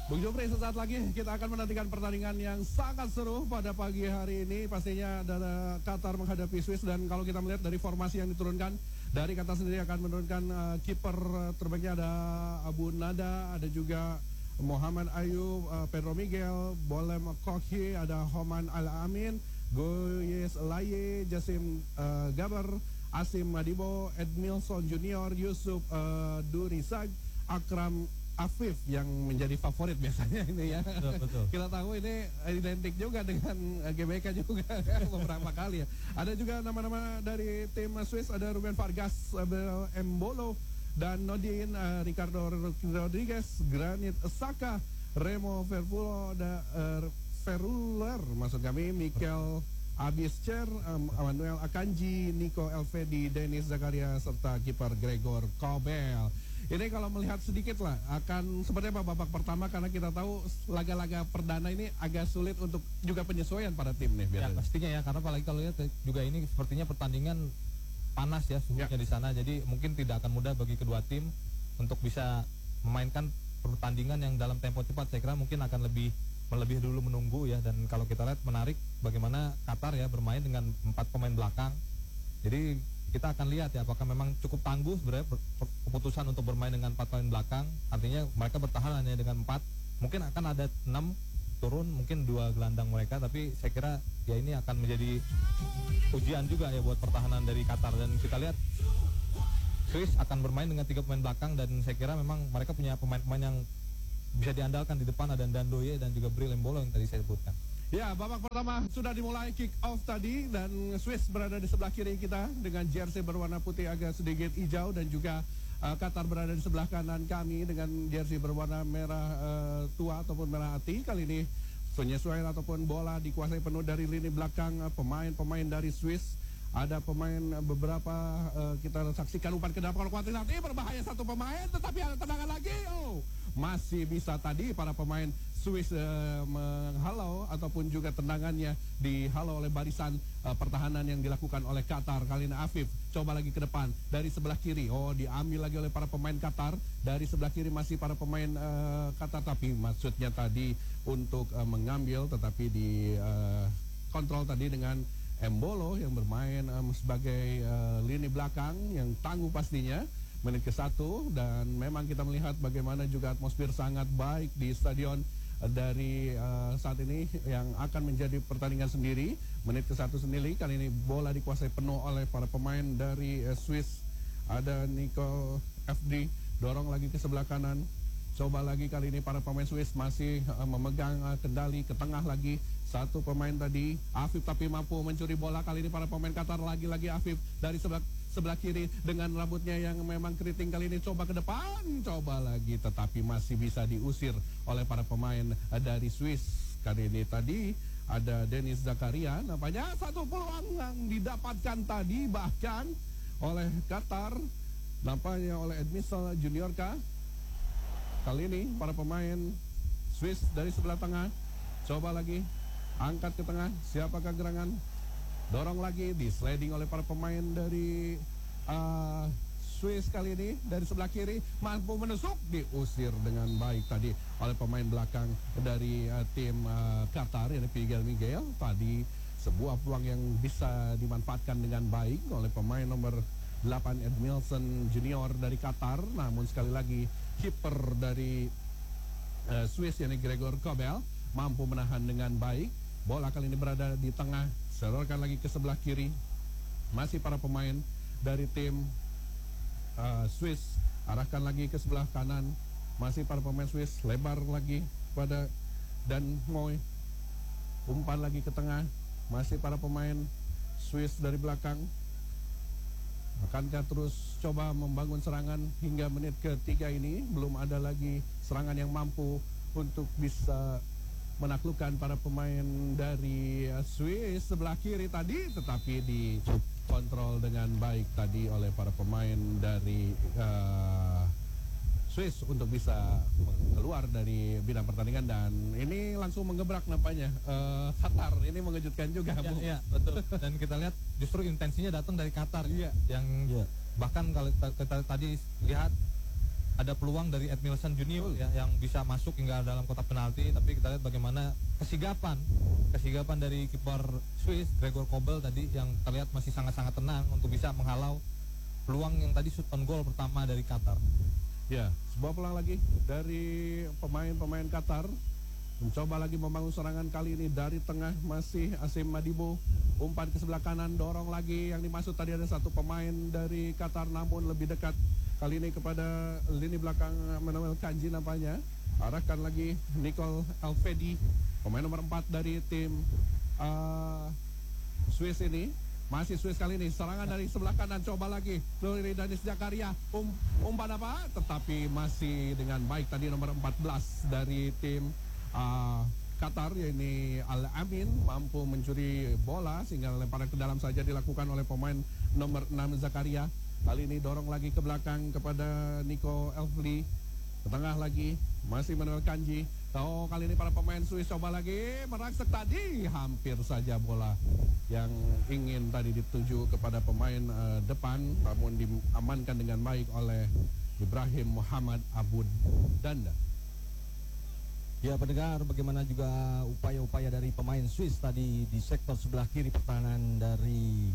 Bung Jopri, sesaat lagi kita akan menantikan pertandingan yang sangat seru pada pagi hari ini. Pastinya ada Qatar menghadapi Swiss, dan kalau kita melihat dari formasi yang diturunkan, dari Qatar sendiri akan menurunkan kiper terbaiknya ada Abu Nada, ada juga Muhammad Ayub, Pedro Miguel, Bolem Kokhi, ada Homan Al-Amin, Goyes Laye, Jasim Gabar, Asim Madibo, Edmilson Junior, Yusuf Durisag, Akram Afif yang menjadi favorit biasanya ini ya. Betul. Kita tahu ini identik juga dengan GBK juga beberapa kali ya. Ada juga nama-nama dari tim Swiss, ada Ruben Vargas, Embolo, dan Nodin, Ricardo Rodriguez, Granit Saka, Remo Ferruler, maksud kami, Mikel Abischer, Manuel Akanji, Nico Elvedi, Dennis Zakaria, serta kiper Gregor Kobel. Ini kalau melihat sedikit lah, akan seperti apa babak pertama, karena kita tahu laga-laga perdana ini agak sulit untuk juga penyesuaian pada tim nih. Ya pastinya ya, karena apalagi kalau lihat juga ini sepertinya pertandingan panas ya suhunya di sana, jadi mungkin tidak akan mudah bagi kedua tim untuk bisa memainkan pertandingan yang dalam tempo cepat. Saya kira mungkin akan lebih dulu menunggu ya, dan kalau kita lihat menarik bagaimana Qatar ya bermain dengan 4 pemain belakang. Jadi kita akan lihat ya apakah memang cukup tangguh sebenarnya keputusan untuk bermain dengan 4 pemain belakang. Artinya mereka bertahan hanya dengan 4. Mungkin akan ada 6 turun, mungkin 2 gelandang mereka, tapi saya kira ya ini akan menjadi ujian juga ya buat pertahanan dari Qatar. Dan kita lihat Swiss akan bermain dengan 3 pemain belakang, dan saya kira memang mereka punya pemain-pemain yang bisa diandalkan di depan, ada Dandoye dan juga Bril Embolo yang tadi saya sebutkan. Ya, babak pertama sudah dimulai, kick off tadi, dan Swiss berada di sebelah kiri kita dengan jersey berwarna putih agak sedikit hijau, dan juga Qatar berada di sebelah kanan kami dengan jersey berwarna merah tua ataupun merah hati. Kali ini penyesuaian ataupun bola dikuasai penuh dari lini belakang pemain-pemain dari Swiss. Ada pemain beberapa kita saksikan umpan ke depan kuat nanti, berbahaya satu pemain, tetapi ada tendangan lagi. Oh, masih bisa tadi para pemain Swiss menghalau ataupun juga tendangannya dihalau oleh barisan pertahanan yang dilakukan oleh Qatar. Kali ini Afif coba lagi ke depan dari sebelah kiri. Oh, diambil lagi oleh para pemain Qatar. Dari sebelah kiri masih para pemain Qatar, tapi maksudnya tadi untuk mengambil, tetapi di kontrol tadi dengan Embolo yang bermain sebagai lini belakang yang tangguh pastinya. Menit ke-1, dan memang kita melihat bagaimana juga atmosfer sangat baik di stadion dari saat ini yang akan menjadi pertandingan sendiri. Menit ke-1 sendiri, kali ini bola dikuasai penuh oleh para pemain dari Swiss. Ada Nico FD, dorong lagi ke sebelah kanan. Coba lagi kali ini para pemain Swiss masih memegang kendali ke tengah lagi. Satu pemain tadi, Afif, tapi mampu mencuri bola. Kali ini para pemain Qatar lagi-lagi Afif dari sebelah kiri dengan rambutnya yang memang keriting. Kali ini coba ke depan, coba lagi, tetapi masih bisa diusir oleh para pemain dari Swiss. Kali ini tadi ada Dennis Zakaria, nampaknya satu peluang yang didapatkan tadi bahkan oleh Qatar, nampaknya oleh Edmilson Junior kah? Kali ini para pemain Swiss dari sebelah tengah, coba lagi angkat ke tengah, siapakah gerangan? Dorong lagi, di sliding oleh para pemain dari Swiss. Kali ini dari sebelah kiri mampu menusuk, diusir dengan baik tadi oleh pemain belakang dari tim Qatar, yaitu Miguel. Tadi sebuah peluang yang bisa dimanfaatkan dengan baik oleh pemain nomor 8 Edmilson Junior dari Qatar. Namun sekali lagi kiper dari Swiss, yakni Gregor Kobel, mampu menahan dengan baik. Bola kali ini berada di tengah, serorkan lagi ke sebelah kiri. Masih para pemain dari tim Swiss, arahkan lagi ke sebelah kanan. Masih para pemain Swiss, lebar lagi pada Dan Moy, umpan lagi ke tengah. Masih para pemain Swiss dari belakang. Akankah terus coba membangun serangan hingga menit ke-3 ini? Belum ada lagi serangan yang mampu untuk bisa menaklukkan para pemain dari Swiss sebelah kiri tadi, tetapi dikontrol dengan baik tadi oleh para pemain dari Swiss untuk bisa keluar dari bidang pertandingan. Dan ini langsung menggebrak nampaknya Qatar. Ini mengejutkan juga, Bu. Ya, betul. Dan kita lihat justru intensinya datang dari Qatar, yang bahkan kalau kita tadi lihat ada peluang dari Edmilson Junior ya yang bisa masuk hingga dalam kotak penalti, tapi kita lihat bagaimana kesigapan dari kiper Swiss Gregor Kobel tadi yang terlihat masih sangat-sangat tenang untuk bisa menghalau peluang yang tadi shoot on goal pertama dari Qatar. Ya, sebuah peluang lagi dari pemain-pemain Qatar. Mencoba lagi membangun serangan kali ini dari tengah masih Asim Madibo. Umpan ke sebelah kanan, dorong lagi. Yang dimaksud tadi ada satu pemain dari Qatar namun lebih dekat. Kali ini kepada lini belakang Manuel Kanji nampaknya. Arahkan lagi Nicole Alfedi, pemain nomor 4 dari tim Swiss ini. Masih Swiss kali ini, serangan dari sebelah kanan, coba lagi dari Danis Zakaria, umpan apa? Tetapi masih dengan baik tadi nomor 14 dari tim Qatar, yakni Al-Amin, mampu mencuri bola sehingga lemparan ke dalam saja dilakukan oleh pemain nomor 6 Zakaria. Kali ini dorong lagi ke belakang kepada Nico Elfli, ke tengah lagi masih Manuel Kanji. Oh, kali ini para pemain Swiss coba lagi merangsek tadi, hampir saja bola yang ingin tadi dituju kepada pemain depan, namun diamankan dengan baik oleh Ibrahim Muhammad Abu Danda. Ya, pendengar, bagaimana juga upaya-upaya dari pemain Swiss tadi di sektor sebelah kiri pertahanan dari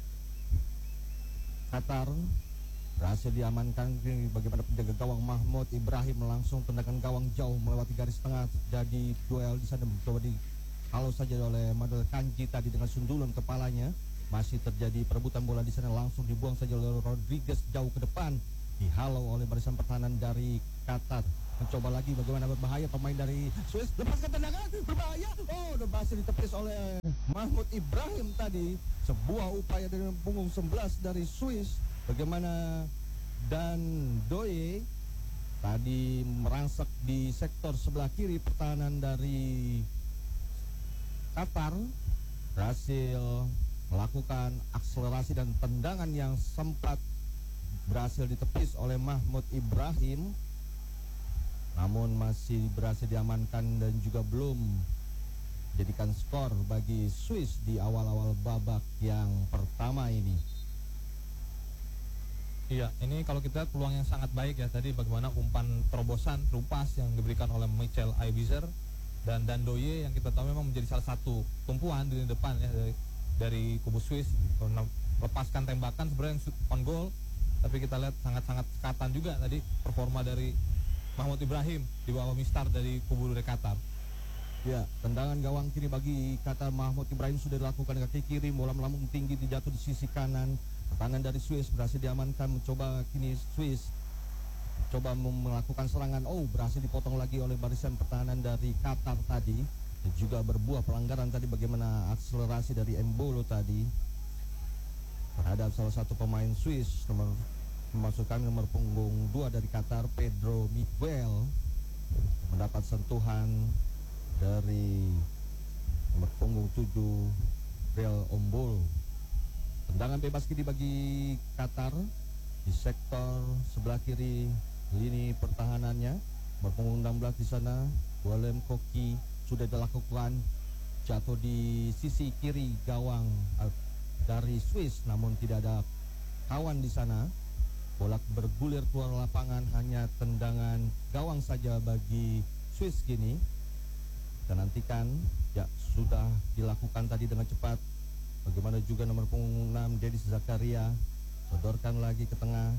Qatar berhasil diamankan. Bagaimana penjaga gawang Mahmud Ibrahim langsung tendangan gawang jauh melewati garis tengah, jadi duel di sana mencoba dihalau saja oleh Manuel Kanji tadi dengan sundulan kepalanya. Masih terjadi perebutan bola di sana, langsung dibuang saja oleh Rodriguez jauh ke depan, dihalau oleh barisan pertahanan dari Qatar. Mencoba lagi bagaimana berbahaya pemain dari Swiss, lepaskan tendangan, berbahaya, dan berhasil ditepis oleh Mahmud Ibrahim tadi. Sebuah upaya dari punggung 11 dari Swiss, bagaimana Dan Doye tadi merangsek di sektor sebelah kiri pertahanan dari Qatar, berhasil melakukan akselerasi dan tendangan yang sempat berhasil ditepis oleh Mahmud Ibrahim, namun masih berhasil diamankan dan juga belum jadikan skor bagi Swiss di awal-awal babak yang pertama ini. Iya, ini kalau kita lihat peluang yang sangat baik ya tadi, bagaimana umpan terobosan terupas yang diberikan oleh Michel Aibizer dan Dandoye yang kita tahu memang menjadi salah satu tumpuan di depan ya dari kubu Swiss, lepaskan tembakan sebenarnya yang shoot on goal, tapi kita lihat sangat-sangat sekatan juga tadi performa dari Mahmud Ibrahim di bawah mistar dari kubu dari Qatar. Ya, tendangan gawang kiri bagi Qatar Mahmud Ibrahim sudah dilakukan kaki kiri, bola melambung tinggi dijatuh di sisi kanan. Pertahanan dari Swiss berhasil diamankan, mencoba kini Swiss coba melakukan serangan, berhasil dipotong lagi oleh barisan pertahanan dari Qatar tadi. Dan juga berbuah pelanggaran tadi, bagaimana akselerasi dari Embolo tadi terhadap salah satu pemain Swiss, memasukkan nomor punggung 2 dari Qatar, Pedro Miguel, mendapat sentuhan dari nomor punggung 7 Real Ombolo. Tendangan bebas kiri bagi Qatar di sektor sebelah kiri lini pertahanannya. Nomor punggung 16 di sana, Willem Koki sudah dilakukan, jatuh di sisi kiri gawang dari Swiss, namun tidak ada kawan di sana. Bola bergulir keluar lapangan, hanya tendangan gawang saja bagi Swiss kini. Dan nantikan, ya sudah dilakukan tadi dengan cepat. Bagaimana juga nomor punggung 6 Denis Zakaria, sodorkan lagi ke tengah.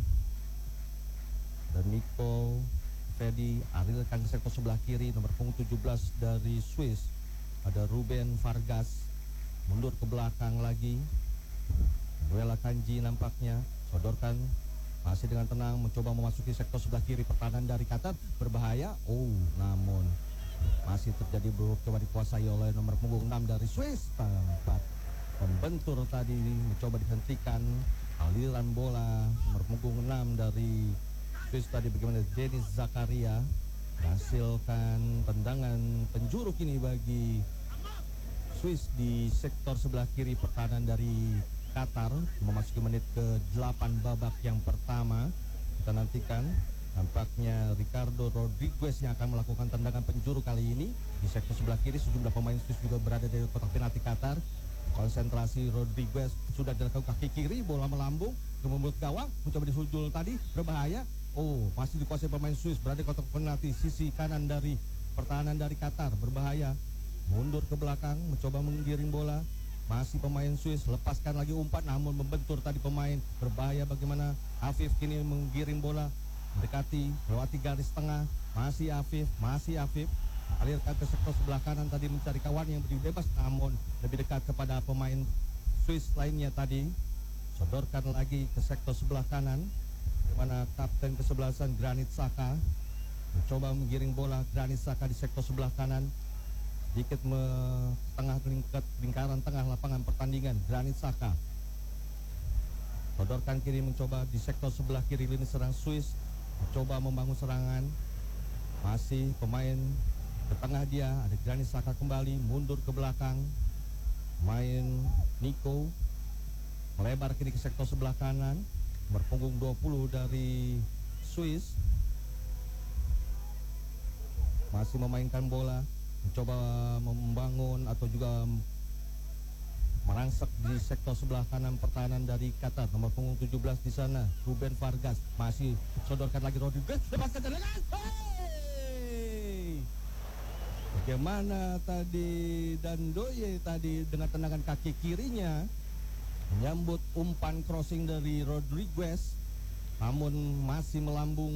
Dan Nico Fedi arilkan ke sektor sebelah kiri, nomor punggung 17 dari Swiss. Ada Ruben Vargas, mundur ke belakang lagi. Manuel Kanji nampaknya, sodorkan. Masih dengan tenang mencoba memasuki sektor sebelah kiri pertahanan dari Qatar, berbahaya. Namun masih terjadi coba dikuasai oleh nomor punggung 6 dari Swiss. Tempat pembentur tadi mencoba dihentikan aliran bola nomor punggung 6 dari Swiss tadi, bagaimana Denis Zakaria menghasilkan tendangan penjuru kini bagi Swiss di sektor sebelah kiri pertahanan dari Qatar. Memasuki menit ke-8 babak yang pertama. Kita nantikan nampaknya Ricardo Rodriguez yang akan melakukan tendangan penjuru kali ini di sektor sebelah kiri. Sejumlah pemain Swiss juga berada di kotak penalti Qatar. Konsentrasi Rodriguez sudah dilakukan kaki kiri, bola melambung ke mulut gawang, mencoba disujul tadi, berbahaya. Oh, masih dikuasai pemain Swiss, berada di kotak penalti sisi kanan dari pertahanan dari Qatar, berbahaya. Mundur ke belakang, mencoba menggiring bola. Masih pemain Swiss, lepaskan lagi umpan namun membentur tadi pemain. Berbahaya bagaimana Afif kini menggiring bola, mendekati, melewati garis tengah. Masih Afif. Alirkan ke sektor sebelah kanan tadi mencari kawan yang berdiri bebas, namun lebih dekat kepada pemain Swiss lainnya tadi. Sodorkan lagi ke sektor sebelah kanan, di mana kapten kesebelasan Granit Xhaka mencoba menggiring bola. Granit Xhaka di sektor sebelah kanan, sedikit tengah lingkaran tengah lapangan pertandingan. Granit Xhaka sodorkan kiri, mencoba di sektor sebelah kiri lini serang Swiss, mencoba membangun serangan. Masih pemain ke tengah dia, ada Granit Xhaka kembali, mundur ke belakang. Main Nico melebar kini ke sektor sebelah kanan, berpunggung 20 dari Swiss. Masih memainkan bola, mencoba membangun atau juga merangsek di sektor sebelah kanan pertahanan dari Qatar. Nomor punggung 17 di sana, Ruben Vargas. Masih sodorkan lagi Rodriguez, lepaskan tendangan. Bagaimana tadi Dandoye tadi dengan tendangan kaki kirinya menyambut umpan crossing dari Rodriguez, namun masih melambung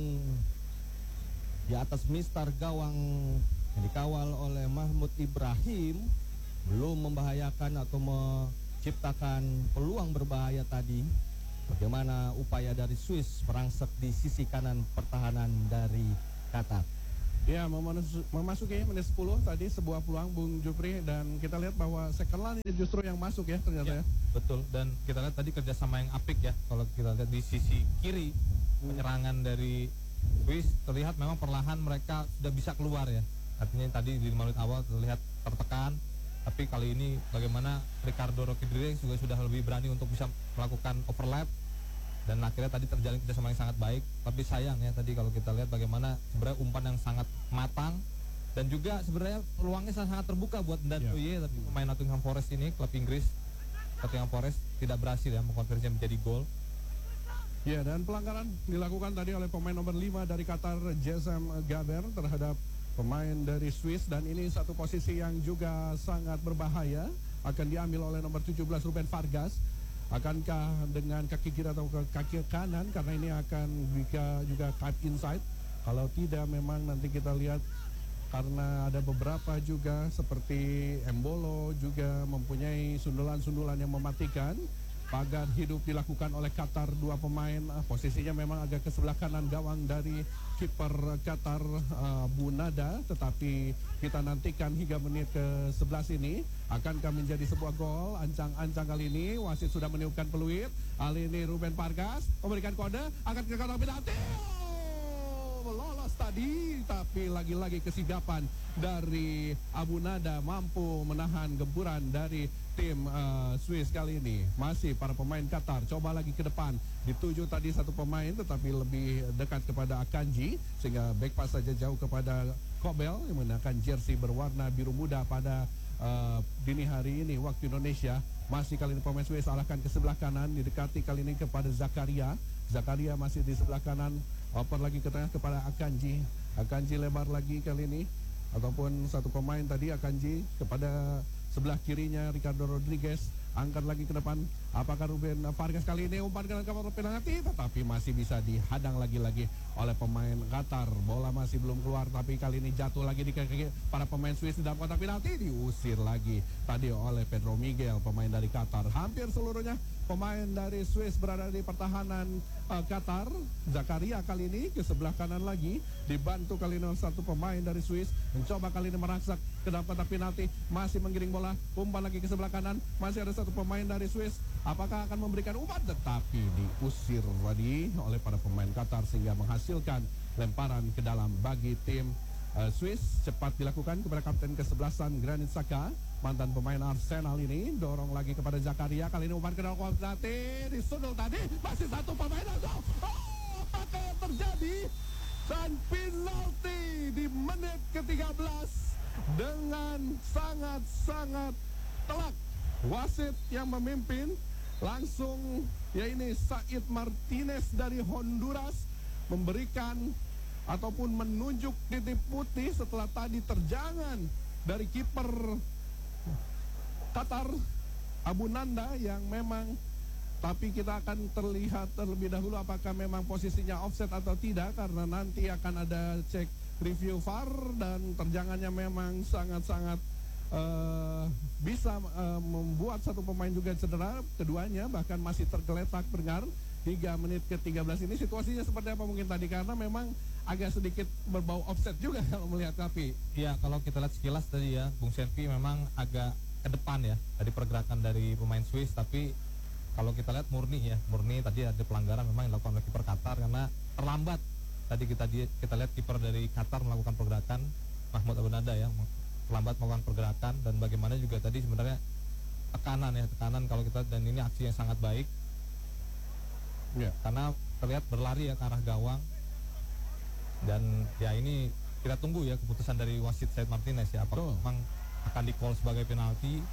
di atas mistar gawang yang dikawal oleh Mahmud Ibrahim. Belum membahayakan atau menciptakan peluang berbahaya tadi. Bagaimana upaya dari Swiss merangsek di sisi kanan pertahanan dari Qatar. Ya, memasuki menit 10 tadi sebuah peluang Bung Jupri, dan kita lihat bahwa second line ini justru yang masuk ya ternyata ya. Betul, dan kita lihat tadi kerjasama yang apik ya. Kalau kita lihat di sisi kiri penyerangan dari Swiss terlihat memang perlahan mereka sudah bisa keluar ya. Artinya tadi di 5 menit awal terlihat tertekan, tapi kali ini bagaimana Ricardo Roque Drirex juga sudah lebih berani untuk bisa melakukan overlap, dan akhirnya tadi terjalin kerjasama yang sangat baik. Tapi sayang ya tadi kalau kita lihat bagaimana sebenarnya umpan yang sangat matang, dan juga sebenarnya peluangnya sangat terbuka buat Dandoye, tapi pemain Nottingham Forest ini, klub Inggris Nottingham Forest, tidak berhasil ya mengkonversinya menjadi gol. Ya, dan pelanggaran dilakukan tadi oleh pemain nomor 5 dari Qatar, Jessam Gaber, terhadap pemain dari Swiss, dan ini satu posisi yang juga sangat berbahaya akan diambil oleh nomor 17 Ruben Vargas. Akankah dengan kaki kiri atau kaki kanan, karena ini akan juga type inside. Kalau tidak memang nanti kita lihat, karena ada beberapa juga seperti Embolo juga mempunyai sundulan-sundulan yang mematikan. Pagar hidup dilakukan oleh Qatar, dua pemain, posisinya memang agak ke sebelah kanan gawang dari kiper Qatar, Bunada, tetapi kita nantikan hingga menit ke-11 ini akankah menjadi sebuah gol. Ancang-ancang kali ini wasit sudah meniupkan peluit. Kali ini Ruben Vargas memberikan kode akan ke kotak penalti. Lolos tadi, tapi lagi-lagi kesigapan dari Abu Nada mampu menahan gempuran dari tim Swiss kali ini. Masih para pemain Qatar coba lagi ke depan, dituju tadi satu pemain tetapi lebih dekat kepada Akanji, sehingga back pass saja jauh kepada Kobel yang menggunakan jersey berwarna biru muda pada dini hari ini waktu Indonesia. Masih kali ini pemain Swiss arahkan ke sebelah kanan, didekati kali ini kepada Zakaria. Zakaria masih di sebelah kanan, oper lagi ke tengah kepada Akanji. Akanji lebar lagi kali ini, ataupun satu pemain tadi Akanji kepada sebelah kirinya Ricardo Rodriguez, angkat lagi ke depan. Apakah Ruben Vargas kali ini umpan ke kotak penalti, tetapi masih bisa dihadang lagi-lagi oleh pemain Qatar. Bola masih belum keluar, tapi kali ini jatuh lagi di kaki para pemain Swiss di dalam kotak penalti, diusir lagi tadi oleh Pedro Miguel, pemain dari Qatar. Hampir seluruhnya pemain dari Swiss berada di pertahanan Qatar. Zakaria kali ini ke sebelah kanan lagi, dibantu kali ini satu pemain dari Swiss, mencoba kali ini merangsak ke dalam kotak penalti, masih menggiring bola, umpan lagi ke sebelah kanan, masih ada satu pemain dari Swiss. Apakah akan memberikan umpan, tetapi diusir tadi oleh para pemain Qatar sehingga menghasilkan lemparan ke dalam bagi tim Swiss. Cepat dilakukan kepada kapten ke-11 Granit Xhaka, mantan pemain Arsenal ini, dorong lagi kepada Zakaria. Kali ini umpan ke dalam kotak penalti, disundul tadi, masih satu pemain langsung. Apa yang terjadi? Dan penalti di menit ke-13 dengan sangat-sangat telak. Wasit yang memimpin langsung, ya ini Said Martinez dari Honduras, memberikan ataupun menunjuk titik putih setelah tadi terjangan dari kiper Qatar Abu Nanda yang memang, tapi kita akan terlihat terlebih dahulu apakah memang posisinya offset atau tidak, karena nanti akan ada cek review VAR dan terjangannya memang sangat-sangat bisa membuat satu pemain juga cedera, keduanya bahkan masih tergeletak pendengar hingga menit ke-13 ini. Situasinya seperti apa mungkin tadi, karena memang agak sedikit berbau offset juga kalau melihat Kapi. Ya, kalau kita lihat sekilas tadi ya, Bung Selvi memang agak ke depan ya dari pergerakan dari pemain Swiss, tapi kalau kita lihat murni tadi ada pelanggaran memang dilakukan oleh kiper Qatar karena terlambat. Tadi kita lihat kiper dari Qatar melakukan pergerakan, Mahmoud Abu Nanda ya, terlambat melakukan pergerakan, dan bagaimana juga tadi sebenarnya tekanan kalau kita, dan ini aksi yang sangat baik Ya. karena terlihat berlari ya ke arah gawang, dan ya ini kita tunggu ya keputusan dari wasit Said Martinez ya, apakah memang akan di-call sebagai penalti.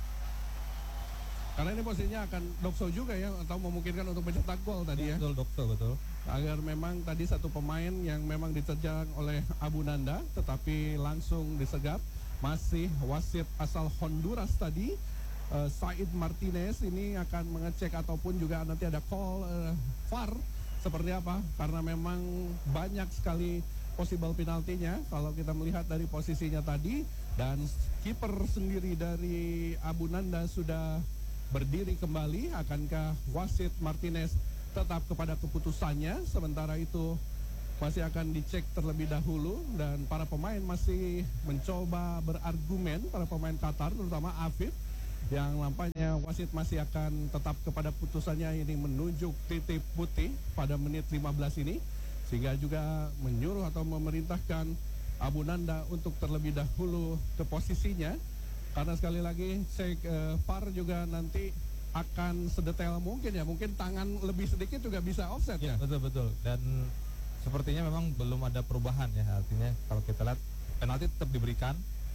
Karena ini posisinya akan dokso juga ya, atau memungkinkan untuk mencetak gol tadi ya. Betul. Agar memang tadi satu pemain yang memang diterjang oleh Abu Nanda tetapi langsung disegap. Masih wasit asal Honduras tadi, Said Martinez ini akan mengecek ataupun juga nanti ada call VAR seperti apa, karena memang banyak sekali possible penaltinya kalau kita melihat dari posisinya tadi. Dan kiper sendiri dari Abu Nanda sudah berdiri kembali. Akankah wasit Martinez tetap kepada keputusannya? Sementara itu masih akan dicek terlebih dahulu, dan para pemain masih mencoba berargumen, para pemain Qatar terutama Afif, yang nampaknya wasit masih akan tetap kepada putusannya, ini menunjuk titik putih pada menit 15 ini, sehingga juga menyuruh atau memerintahkan Abu Nanda untuk terlebih dahulu ke posisinya, karena sekali lagi cek VAR juga nanti akan sedetail mungkin ya, mungkin tangan lebih sedikit juga bisa offset ya. Betul. Dan sepertinya memang belum ada perubahan ya, artinya kalau kita lihat penalti tetap diberikan,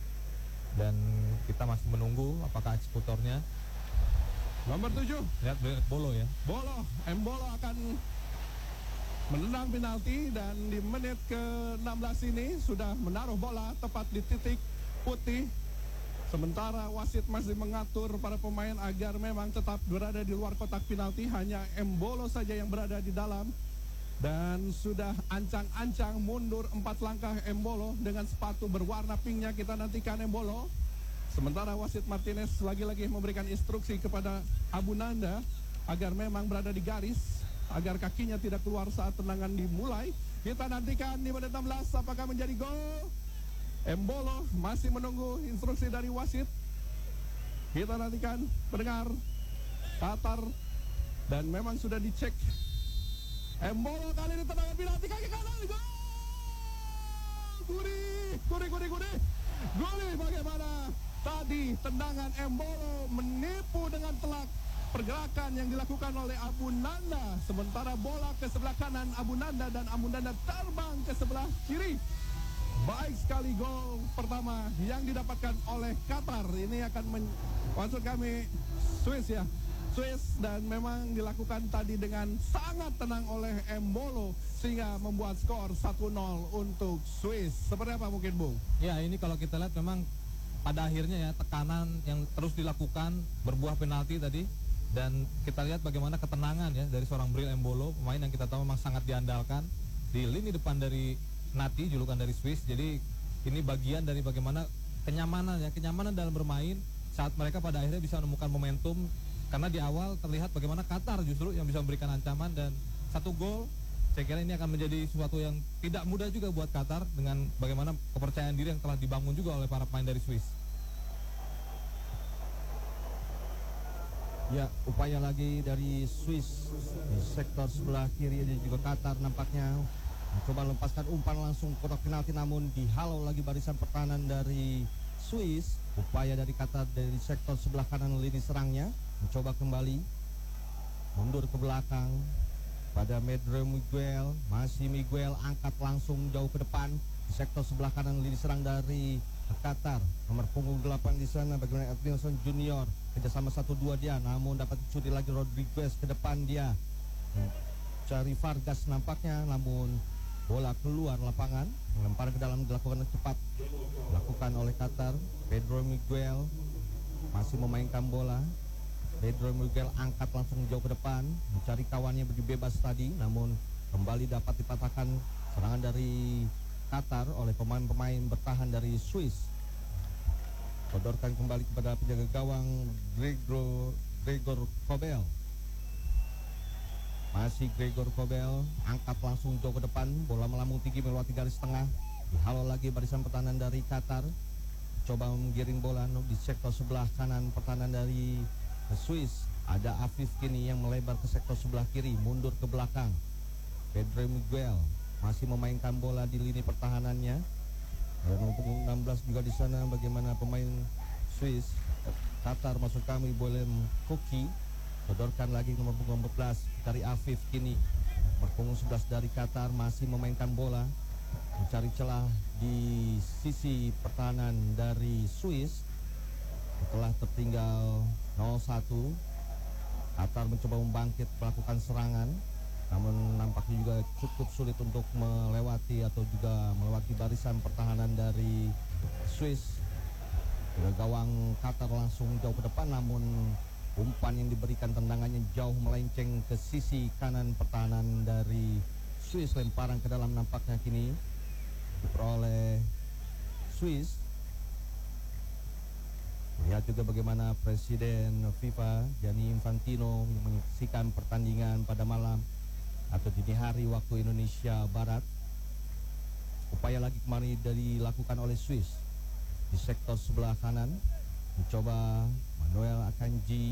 dan kita masih menunggu apakah eksekutornya. Nomor 7 Lihat Bolo ya. Embolo akan menendang penalti, dan di menit ke-16 ini sudah menaruh bola tepat di titik putih. Sementara wasit masih mengatur para pemain agar memang tetap berada di luar kotak penalti, hanya Embolo saja yang berada di dalam. Dan sudah ancang-ancang mundur 4 langkah Embolo dengan sepatu berwarna pinknya. Kita nantikan Embolo. Sementara wasit Martinez lagi-lagi memberikan instruksi kepada Abu Nanda agar memang berada di garis, agar kakinya tidak keluar saat tendangan dimulai. Kita nantikan di menit 16 apakah menjadi gol. Embolo masih menunggu instruksi dari wasit. Kita nantikan pendengar Qatar, dan memang sudah dicek. Embolo kali ini tendangan penalti kaki kanan, gol! Guri bagaimana tadi tendangan Embolo menipu dengan telak pergerakan yang dilakukan oleh Abu Nanda. Sementara bola ke sebelah kanan Abu Nanda, dan Abu Nanda terbang ke sebelah kiri. Baik sekali gol pertama yang didapatkan oleh Qatar. Ini akan maksud kami Swiss ya. Swiss, dan memang dilakukan tadi dengan sangat tenang oleh Embolo sehingga membuat skor 1-0 untuk Swiss. Seperti apa mungkin Bung? Ya, ini kalau kita lihat memang pada akhirnya ya tekanan yang terus dilakukan berbuah penalti tadi, dan kita lihat bagaimana ketenangan ya dari seorang Bril Embolo, pemain yang kita tahu memang sangat diandalkan di lini depan dari Nati, julukan dari Swiss. Jadi ini bagian dari bagaimana kenyamanan dalam bermain saat mereka pada akhirnya bisa menemukan momentum, karena di awal terlihat bagaimana Qatar justru yang bisa memberikan ancaman, dan satu gol saya kira ini akan menjadi sesuatu yang tidak mudah juga buat Qatar dengan bagaimana kepercayaan diri yang telah dibangun juga oleh para pemain dari Swiss. Ya, upaya lagi dari Swiss di sektor sebelah kiri, dan juga Qatar nampaknya mencoba lepaskan umpan langsung kotak penalti, namun dihalau lagi barisan pertahanan dari Swiss. Upaya dari Qatar dari sektor sebelah kanan lini serangnya, mencoba kembali mundur ke belakang pada Medre Miguel. Masih Miguel angkat langsung jauh ke depan di sektor sebelah kanan lini serang dari Qatar. Nomor punggung 8 di sana bagaimana Edmilson Junior, kerjasama 1-2 dia, namun dapat dicuri lagi Rodriguez ke depan dia. Cari Vargas nampaknya, namun Bola keluar lapangan, melempar ke dalam dilakukan cepat. Dilakukan oleh Qatar. Pedro Miguel masih memainkan bola. Pedro Miguel angkat langsung jauh ke depan, mencari kawannya berdiri bebas tadi, namun kembali dapat dipatahkan serangan dari Qatar oleh pemain-pemain bertahan dari Swiss. Sodorkan kembali kepada penjaga gawang Gregor Kobel. Masih Gregor Kobel, angkat langsung jauh ke depan, bola melambung tinggi melewati garis tengah. Dihalau lagi barisan pertahanan dari Qatar. Coba menggiring bola di sektor sebelah kanan pertahanan dari Swiss. Ada Afif kini yang melebar ke sektor sebelah kiri, mundur ke belakang. Pedro Miguel masih memainkan bola di lini pertahanannya. Dan punggung 16 juga di sana, bagaimana pemain Swiss Qatar masuk kami Bolem Koki. Sodorkan lagi nomor punggung 14 dari Afif kini. Nomor punggung 11 dari Qatar masih memainkan bola, mencari celah di sisi pertahanan dari Swiss. Setelah tertinggal 0-1, Qatar mencoba membangkit melakukan serangan, namun nampaknya juga cukup sulit untuk melewati barisan pertahanan dari Swiss. Gawang Qatar langsung jauh ke depan, namun umpan yang diberikan tendangannya jauh melenceng ke sisi kanan pertahanan dari Swiss. Lemparan ke dalam nampaknya kini diperoleh Swiss. Lihat juga bagaimana Presiden FIFA Gianni Infantino menyaksikan pertandingan pada malam atau dini hari waktu Indonesia Barat. Upaya lagi kemarin dilakukan oleh Swiss di sektor sebelah kanan, mencoba Manuel Akanji